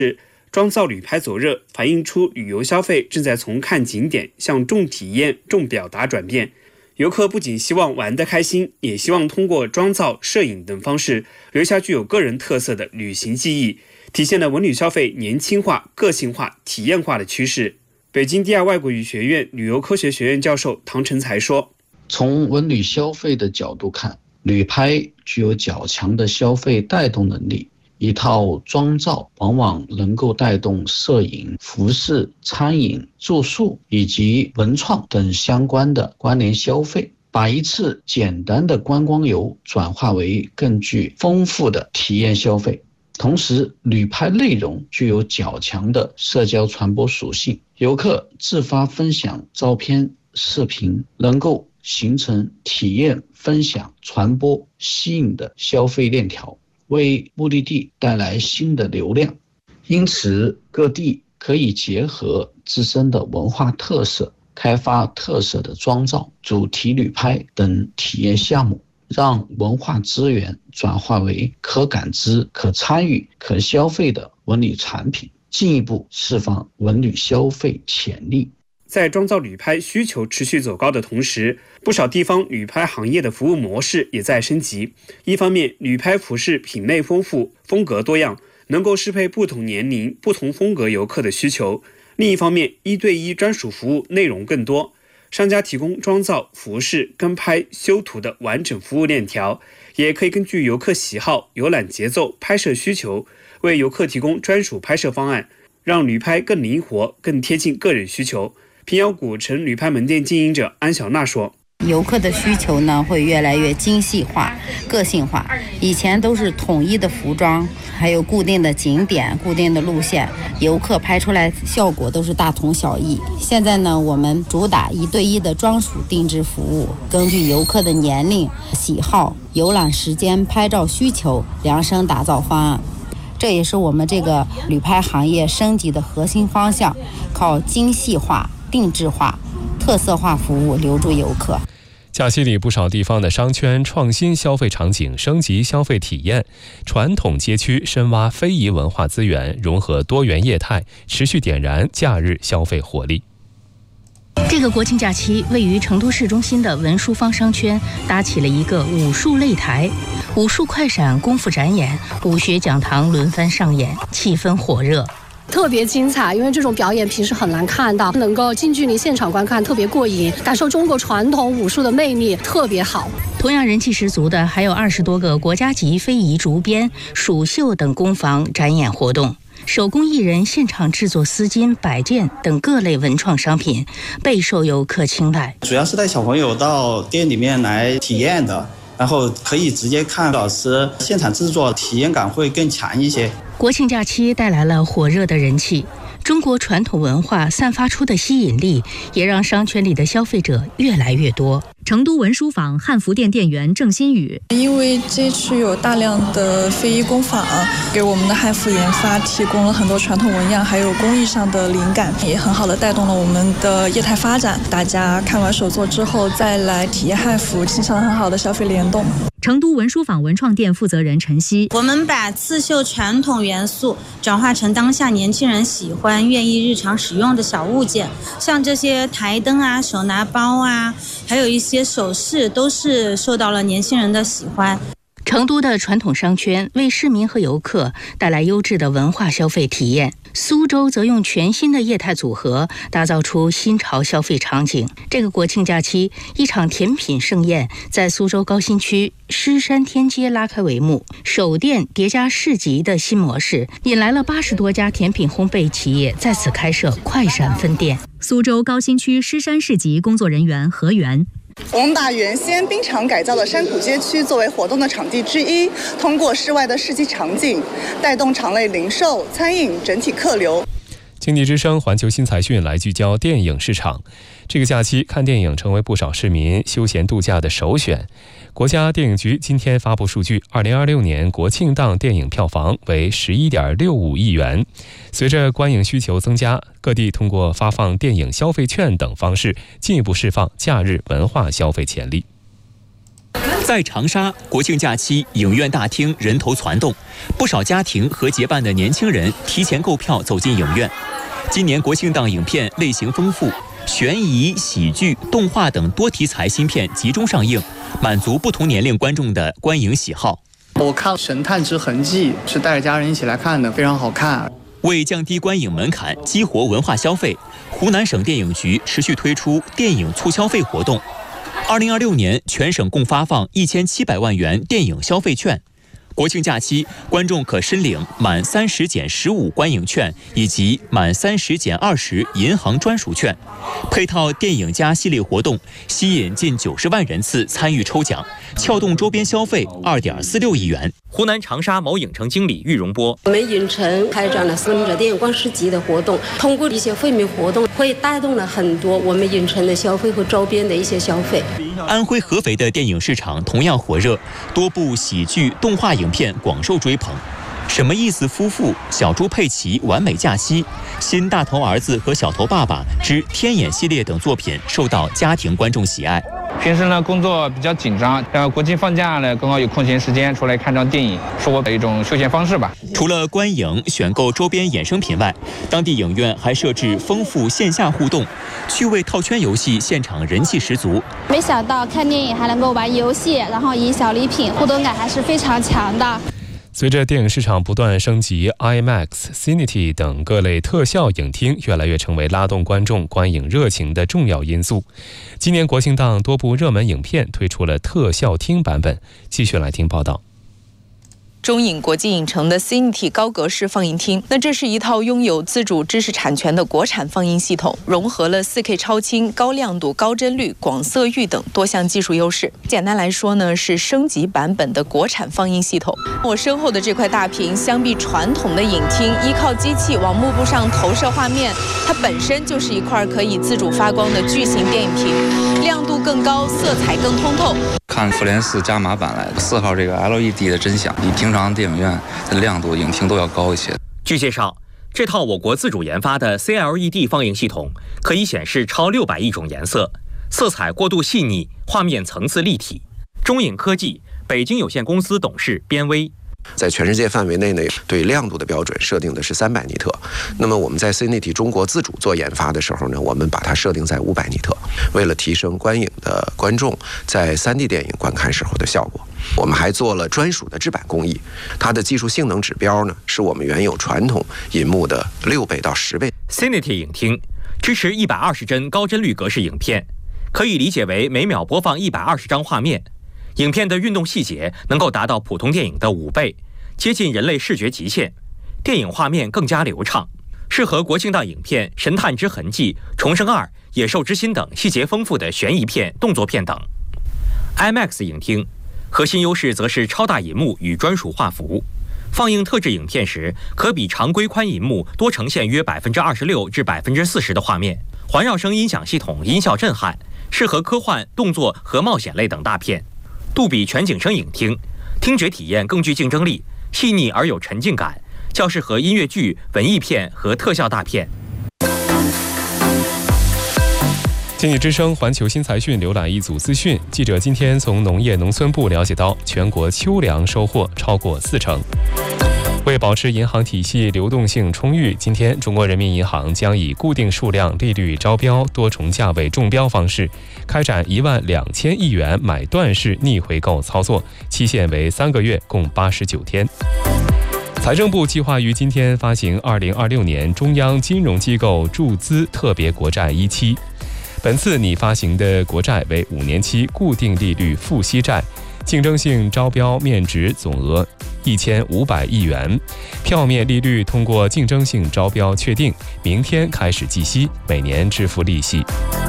妆造旅拍走热，反映出旅游消费正在从看景点向重体验、重表达转变。游客不仅希望玩得开心，也希望通过妆造、摄影等方式留下具有个人特色的旅行记忆，体现了文旅消费年轻化、个性化、体验化的趋势。北京第二外国语学院旅游科学学院教授唐成才说：“ 从文旅消费的角度看，旅拍具有较强的消费带动能力。一套妆造往往能够带动摄影、服饰、餐饮、住宿以及文创等相关的关联消费，把一次简单的观光游转化为更具丰富的体验消费。同时，旅拍内容具有较强的社交传播属性，游客自发分享照片、视频，能够形成体验、分享、传播、吸引的消费链条，为目的地带来新的流量。因此，各地可以结合自身的文化特色，开发特色的妆造、主题旅拍等体验项目，让文化资源转化为可感知、可参与、可消费的文旅产品，进一步释放文旅消费潜力。” 在妆造旅拍需求持续走高的同时，不少地方旅拍行业的服务模式也在升级。一方面，旅拍服饰品类丰富，风格多样，能够适配不同年龄、不同风格游客的需求；另一方面，1对1专属服务内容更多，商家提供妆造、服饰、跟拍、修图的完整服务链条，也可以根据游客喜好、游览节奏、拍摄需求，为游客提供专属拍摄方案，让旅拍更灵活、更贴近个人需求。平遥古城旅拍门店经营者安小娜说：“ 游客的需求呢会越来越精细化、个性化。以前都是统一的服装，还有固定的景点、固定的路线，游客拍出来效果都是大同小异。现在呢，我们主打1对1的专属定制服务，根据游客的年龄、喜好、游览时间、拍照需求量身打造方案。这也是我们这个旅拍行业升级的核心方向，靠精细化、定制化、特色化服务留住游客。” 假期里，不少地方的商圈创新消费场景，升级消费体验，传统街区深挖非遗文化资源，融合多元业态，持续点燃假日消费活力。 这个国庆假期，位于成都市中心的文殊坊商圈搭起了一个武术擂台，武术快闪、功夫展演、武学讲堂轮番上演，气氛火热。 特别精彩，因为这种表演平时很难看到，能够近距离现场观看，特别过瘾，感受中国传统武术的魅力，特别好。 同样人气十足的还有20多个国家级非遗竹编、蜀绣等工坊展演活动，手工艺人现场制作丝巾、摆件等各类文创商品，备受游客青睐。 主要是带小朋友到店里面来体验的，然后可以直接看老师现场制作，体验感会更强一些。 国庆假期带来了火热的人气，中国传统文化散发出的吸引力，也让商圈里的消费者越来越多。 成都文殊坊汉服店店员郑新宇：“ 因为这区有大量的非遗工坊，给我们的汉服研发提供了很多传统纹样还有工艺上的灵感，也很好的带动了我们的业态发展。大家看完手作之后再来体验汉服，形成了很好的消费联动。” 成都文殊坊文创店负责人陈曦：“ 我们把刺绣传统元素转化成当下年轻人喜欢、愿意日常使用的小物件，像这些台灯啊、手拿包啊，还有一些首饰，都是受到了年轻人的喜欢。” 成都的传统商圈为市民和游客带来优质的文化消费体验，苏州则用全新的业态组合打造出新潮消费场景。这个国庆假期，一场甜品盛宴在苏州高新区狮山天街拉开帷幕，首店叠加市集的新模式，引来了80多家甜品烘焙企业在此开设快闪分店。 苏州高新区狮山市集工作人员何源：“ 我们把原先冰场改造的山谷街区作为活动的场地之一，通过室外的市集场景，带动场内零售、餐饮整体客流。” 经济之声环球新财讯来聚焦电影市场。这个假期看电影成为不少市民休闲度假的首选。国家电影局今天发布数据，2026年国庆档电影票房为11.65亿元。随着观影需求增加，各地通过发放电影消费券等方式，进一步释放假日文化消费潜力。 在长沙，国庆假期影院大厅人头攒动，不少家庭和结伴的年轻人提前购票走进影院。今年国庆档影片类型丰富，悬疑、喜剧、动画等多题材新片集中上映，满足不同年龄观众的观影喜好。 我看《神探之痕迹》是带着家人一起来看的，非常好看。 为降低观影门槛，激活文化消费，湖南省电影局持续推出电影促消费活动。2026年，全省共发放1700万元电影消费券。国庆假期，观众可申领满30减15观影券以及满30减20银行专属券，配套电影加系列活动，吸引近90万人次参与抽奖，撬动周边消费2.46亿元。湖南长沙某影城经理郁荣波： 我们影城开展了使命者电影观世集的活动，通过一些惠民活动，会带动了很多我们影城的消费和周边的一些消费。 安徽合肥的电影市场同样火热，多部喜剧、动画影片广受追捧。什么意思夫妇、小猪佩奇、完美假期、新大头儿子和小头爸爸之天眼系列等作品受到家庭观众喜爱。 平时呢工作比较紧张，然后国庆放假呢刚好有空闲时间出来看张电影，是我的一种休闲方式吧。 除了观影、选购周边衍生品外，当地影院还设置丰富线下互动，趣味套圈游戏现场人气十足。 没想到看电影还能够玩游戏，然后赢小礼品，互动感还是非常强的。 随着电影市场不断升级 ，IMAX、Cinity 等各类特效影厅越来越成为拉动观众观影热情的重要因素。今年国庆档多部热门影片推出了特效厅版本，继续来听报道。 中影国际影城的 Cinity 高格式放映厅，这是一套拥有自主知识产权的国产放映系统，融合了 4K 超清、高亮度、高帧率、广色域等多项技术优势。简单来说呢，是升级版本的国产放映系统。我身后的这块大屏，相比传统的影厅依靠机器往幕布上投射画面，它本身就是一块可以自主发光的巨型电影屏，亮度更高，色彩更通透。 看复联4加码版来的4号这个 LED 的真响，比平常电影院的亮度影厅都要高一些。 据介绍，这套我国自主研发的 CLED 放映系统可以显示超600亿种颜色，色彩过渡细腻，画面层次立体。中影科技北京有限公司董事边威。 在全世界范围内呢，对亮度的标准设定的是300尼特。那么我们在 Cinity 中国自主做研发的时候呢，我们把它设定在500尼特，为了提升观影的观众在3D 电影观看时候的效果，我们还做了专属的制版工艺。它的技术性能指标呢，是我们原有传统银幕的6倍到10倍。 Cinity 影厅支持120帧高帧率格式影片，可以理解为每秒播放120张画面。影片的运动细节能够达到普通电影的5倍，接近人类视觉极限，电影画面更加流畅，适合国庆档影片《神探之痕迹》《重生2》《野兽之心》等细节丰富的悬疑片、动作片等。IMAX 影厅核心优势则是超大银幕与专属画幅，放映特制影片时可比常规宽银幕多呈现约26%至40%的画面，环绕声音响系统音效震撼，适合科幻、动作和冒险类等大片。杜比全景声影厅，听觉体验更具竞争力，细腻而有沉浸感，较适合音乐剧、文艺片和特效大片。 经济之声环球新财讯浏览一组资讯，记者今天从农业农村部了解到，全国秋粮收获超过40%。为保持银行体系流动性充裕，今天中国人民银行将以固定数量利率招标、多重价位中标方式，开展12000亿元买断式逆回购操作，期限为3个月，共89天。财政部计划于今天发行2026年中央金融机构注资特别国债1期，本次拟发行的国债为5年期固定利率付息债，竞争性招标面值总额1500亿元，票面利率通过竞争性招标确定，明天开始计息，每年支付利息。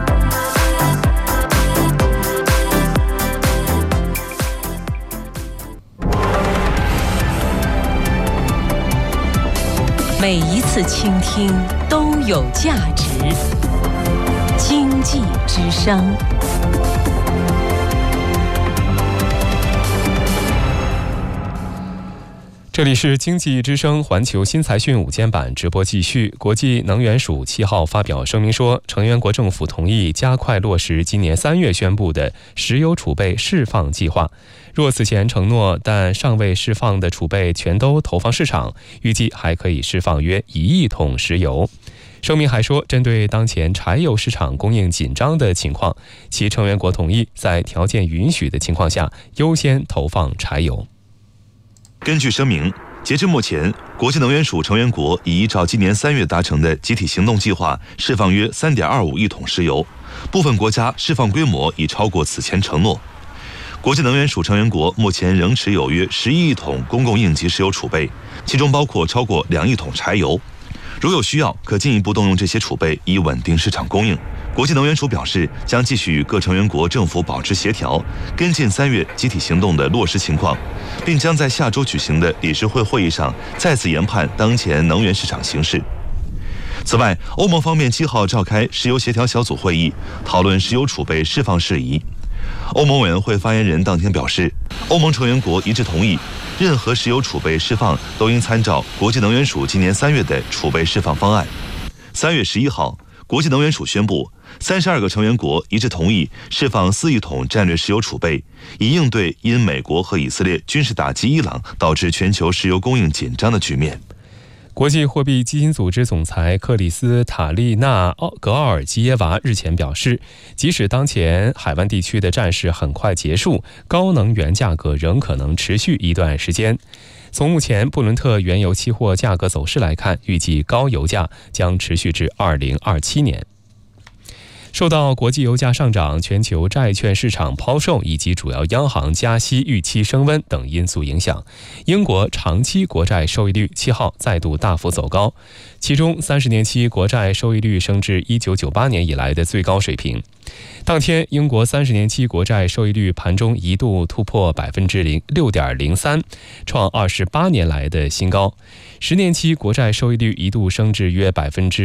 每一次倾听都有价值。经济之声。 这这里是经济之声环球新财讯午间版直播继续。国际能源署7号发表声明说，成员国政府同意加快落实今年3月宣布的石油储备释放计划。若此前承诺但尚未释放的储备全都投放市场，预计还可以释放约1亿桶石油。声明还说，针对当前柴油市场供应紧张的情况，其成员国同意在条件允许的情况下优先投放柴油。 根据声明，截至目前，国际能源署成员国已依照今年3月达成的集体行动计划释放约3.25亿桶石油，部分国家释放规模已超过此前承诺。国际能源署成员国目前仍持有约11亿桶公共应急石油储备，其中包括超过2亿桶柴油。如有需要，可进一步动用这些储备以稳定市场供应。国际能源署表示，将继续与各成员国政府保持协调，跟进3月集体行动的落实情况，并将在下周举行的理事会会议上再次研判当前能源市场形势。此外，欧盟方面7号召开石油协调小组会议，讨论石油储备释放事宜。欧盟委员会发言人当天表示，欧盟成员国一致同意，任何石油储备释放都应参照国际能源署今年3月的储备释放方案。3月11号，国际能源署宣布，32个成员国一致同意释放4亿桶战略石油储备，以应对因美国和以色列军事打击伊朗导致全球石油供应紧张的局面。 国际货币基金组织总裁克里斯塔利娜·格奥尔基耶娃日前表示，即使当前海湾地区的战事很快结束，高能源价格仍可能持续一段时间。从目前布伦特原油期货价格走势来看，预计高油价将持续至2027年。受到国际油价上涨、全球债券市场抛售以及主要央行加息预期升温等因素影响，英国长期国债收益率7号再度大幅走高，其中30年期国债收益率升至1998年以来的最高水平。当天，英国30年期国债收益率盘中一度突破6.03%，创28年来的新高。10年期国债收益率一度升至约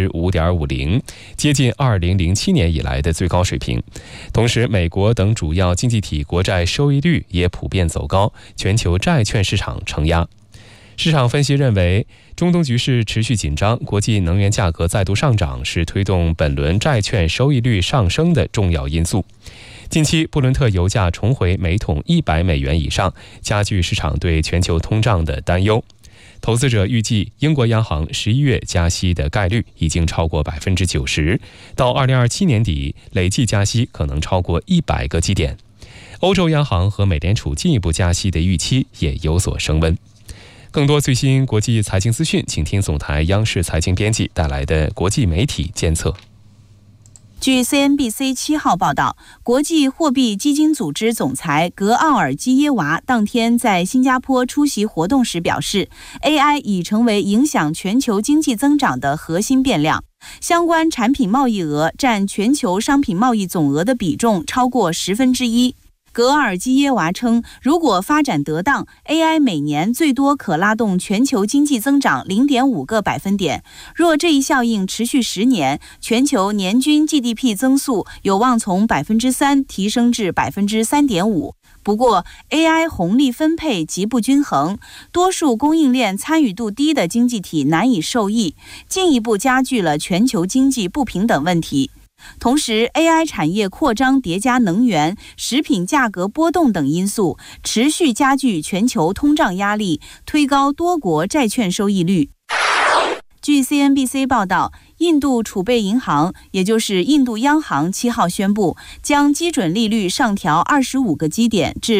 5.50%，接近2007年以来的最高水平。同时，美国等主要经济体国债收益率也普遍走高，全球债券市场承压。市场分析认为，中东局势持续紧张，国际能源价格再度上涨是推动本轮债券收益率上升的重要因素。近期布伦特油价重回每桶100美元以上，加剧市场对全球通胀的担忧。投资者预计，英国央行11月加息的概率已经超过90%，到2027年底，累计加息可能超过100个基点。欧洲央行和美联储进一步加息的预期也有所升温。更多最新国际财经资讯，请听总台央视财经编辑带来的国际媒体监测。 据 CNBC 7号报道，国际货币基金组织总裁格奥尔基耶娃当天在新加坡出席活动时表示， AI 已成为影响全球经济增长的核心变量，相关产品贸易额占全球商品贸易总额的比重超过1/10。格奥尔基耶娃称，如果发展得当， AI 每年最多可拉动全球经济增长 0.5个百分点。若这一效应持续10年，全球年均 GDP 增速有望从 3% 提升至 3.5%。不过 AI 红利分配极不均衡，多数供应链参与度低的经济体难以受益，进一步加剧了全球经济不平等问题。同时 AI 产业扩张叠加能源、食品价格波动等因素，持续加剧全球通胀压力，推高多国债券收益率。据 CNBC 报道，印度储备银行，也就是印度央行7号宣布，将基准利率上调25个基点至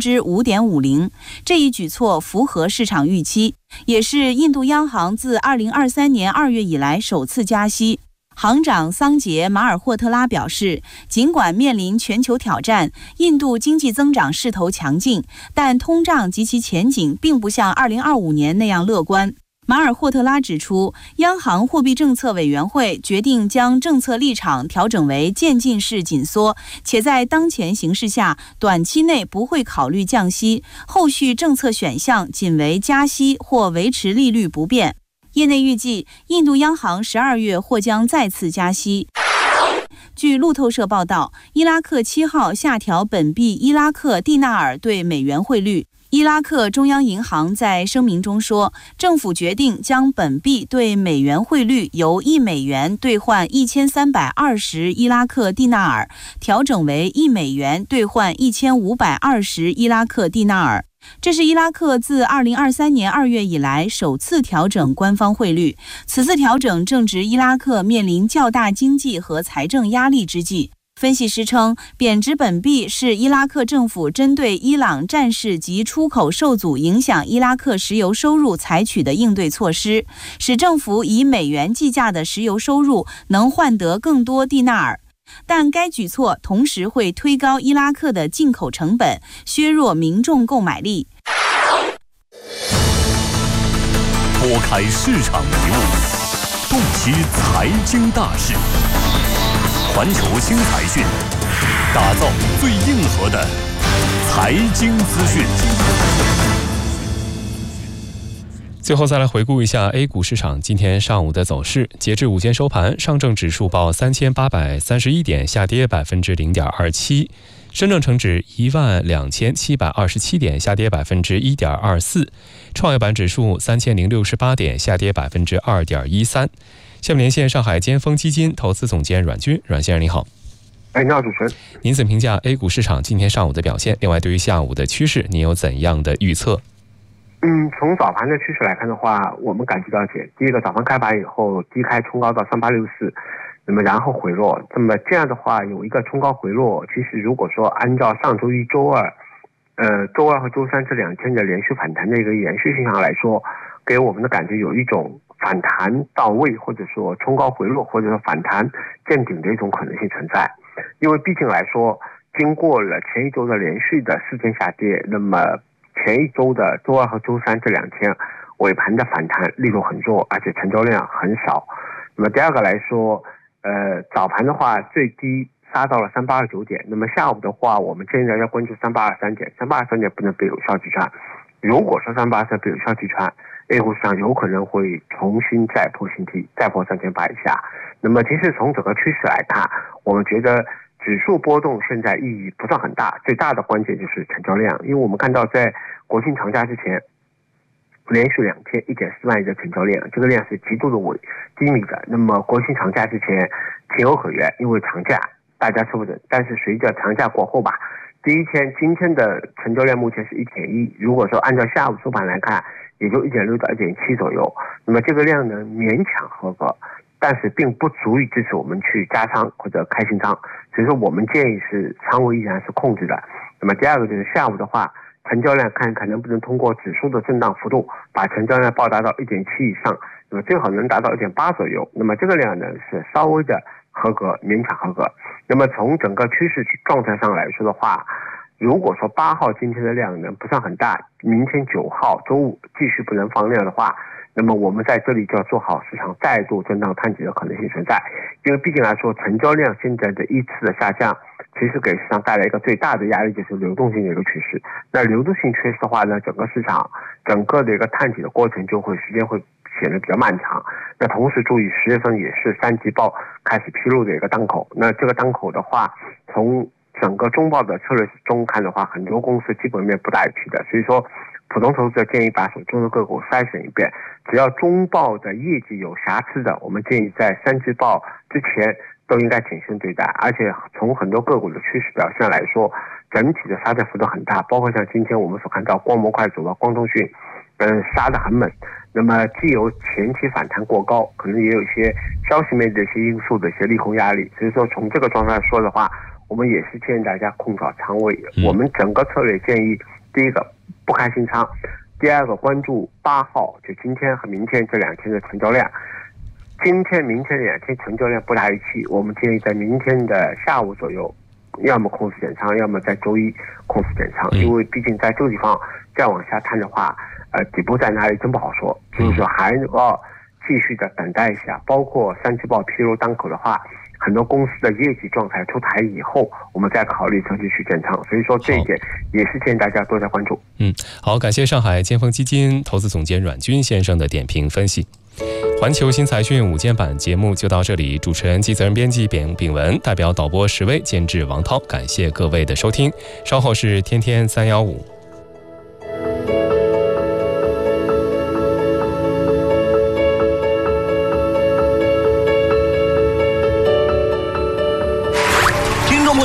5.50%。这一举措符合市场预期，也是印度央行自2023年2月以来首次加息。行长桑杰·马尔霍特拉表示，尽管面临全球挑战，印度经济增长势头强劲，但通胀及其前景并不像2025年那样乐观。马尔霍特拉指出，央行货币政策委员会决定将政策立场调整为渐进式紧缩，且在当前形势下，短期内不会考虑降息，后续政策选项仅为加息或维持利率不变。业内预计，印度央行12月或将再次加息。据路透社报道，伊拉克7号下调本币伊拉克蒂纳尔对美元汇率。 伊拉克中央银行在声明中说，政府决定将本币对美元汇率由1美元兑换1320伊拉克蒂纳尔，调整为1美元兑换1520伊拉克蒂纳尔。这是伊拉克自2023年2月以来首次调整官方汇率。此次调整正值伊拉克面临较大经济和财政压力之际。分析师称，贬值本币是伊拉克政府针对伊朗战事及出口受阻影响伊拉克石油收入采取的应对措施，使政府以美元计价的石油收入能换得更多蒂纳尔。但该举措同时会推高伊拉克的进口成本，削弱民众购买力。 拨开市场迷雾，洞悉财经大事。环球新财讯，打造最硬核的财经资讯。 最后再来回顾一下 A 股市场今天上午的走势。截至午间收盘，上证指数报3831点，下跌0.27%；深证成指12727点，下跌1.24%；创业板指数3068点，下跌2.13%。下面连线上海尖峰基金投资总监阮军，阮先生您好。 你好，主持人。 您怎么评价 A 股市场今天上午的表现？另外，对于下午的趋势，您有怎样的预测？ 从早盘的趋势来看的话，我们感觉到第一个，早盘开盘以后低开冲高到3864，那么然后回落，那么这样的话有一个冲高回落。其实如果说按照上周一、周二和周三这2天的连续反弹的一个延续性上来说，给我们的感觉有一种反弹到位，或者说冲高回落，或者说反弹见顶的一种可能性存在。因为毕竟来说，经过了前一周的连续的4天下跌，那么前一周的周二和周三这2天尾盘的反弹力度很弱，而且成交量很少。那么第二个来说，早盘的话最低杀到了3829点，那么下午的话我们建议大家关注3823点，3823点不能被有效击穿。如果说3823被有效击穿，A 股市场有可能会重新再破新低，再破3800以下。那么其实从整个趋势来看，我们觉得指数波动现在意义不算很大，最大的关键就是成交量。因为我们看到在国庆长假之前连续2天1.4万亿的成交量，这个量是极度的低迷的。那么国庆长假之前情有可原，因为长假大家吃不准，但是随着长假过后吧，第一天今天的成交量目前是1.1，如果说按照下午收盘来看，也就1.6到1.7左右。那么这个量呢勉强合格，但是并不足以支持我们去加仓或者开新仓，所以说我们建议是仓位依然是控制的。那么第二个就是下午的话，成交量看能不能通过指数的震荡幅度把成交量报达到1.7以上，那么最好能达到1.8左右。那么这个量呢是稍微的合格，勉强合格。那么从整个趋势状态上来说的话，如果说8号今天的量呢不算很大，明天9号周五继续不能放量的话，那么我们在这里就要做好市场再度震荡探底的可能性存在。因为毕竟来说，成交量现在的依次的下降，其实给市场带来一个最大的压力，就是流动性的一个缺失。那流动性缺失的话呢，整个市场整个的一个探底的过程时间会显得比较漫长。那同时注意10月份也是3季报开始披露的一个当口，那这个当口的话，从整个中报的策略中看的话，很多公司基本面不大预期的，所以说普通投资者建议把手中的个股筛选一遍，只要中报的业绩有瑕疵的，我们建议在3季报之前都应该谨慎对待。而且从很多个股的趋势表现来说，整体的杀跌幅度很大，包括像今天我们所看到光模块走到光通讯，杀得很猛。那么既有前期反弹过高，可能也有一些消息面的一些因素的一些利空压力，所以说从这个状态来说的话，我们也是建议大家控好仓位。我们整个策略建议，第一个不开新仓，第二个关注8号就今天和明天这2天的成交量。今天明天2天成交量不达预期，我们建议在明天的下午左右要么控制减仓，要么在周一控制减仓。因为毕竟在这个地方再往下探的话，底部在哪里真不好说，就是说还要继续的等待一下。包括3季报披露当口的话，很多公司的业绩状态出台以后，我们再考虑择机去建仓。所以说这一点也是建议大家多加关注。 好，感谢上海尖峰基金投资总监阮军先生的点评分析。环球新财讯午间版节目就到这里，主持人及责任编辑丙文，代表导播石威，监制王涛，感谢各位的收听。稍后是天天315。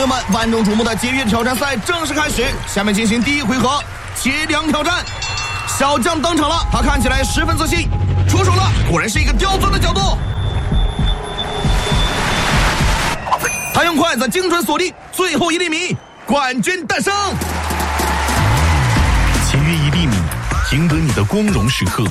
友们，万众瞩目的节约挑战赛正式开始，下面进行第一回合节粮挑战。小将登场了，他看起来十分自信，出手了，果然是一个刁钻的角度。他用筷子精准锁定最后1厘米，冠军诞生。 签约1厘米，赢得你的光荣时刻。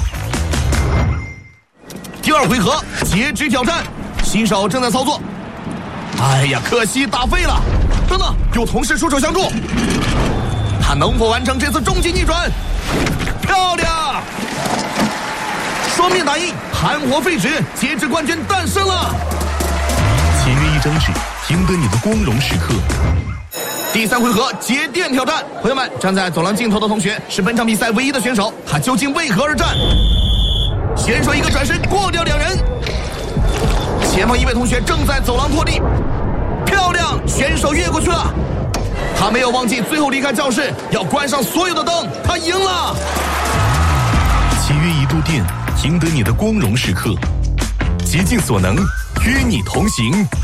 第二回合截肢挑战，新手正在操作。哎呀，可惜打废了。等等，有同事出手相助，他能否完成这次终极逆转？漂亮！双面打印，含活废纸，截肢冠军诞生了。 签约1张纸，赢得你的光荣时刻。 第3回合节电挑战，朋友们，站在走廊尽头的同学是本场比赛唯一的选手，他究竟为何而战？选手一个转身过掉2人，前方一位同学正在走廊拖地，漂亮，选手越过去了。他没有忘记最后离开教室要关上所有的灯，他赢了。 签约1度电，赢得你的光荣时刻。竭尽所能，与你同行。